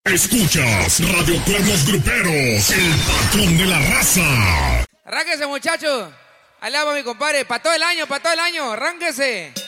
Escuchas Radio Cuernos Gruperos, el patrón de la raza. Arránquese, muchachos. Al lado, mi compadre. Para todo el año, arránquese.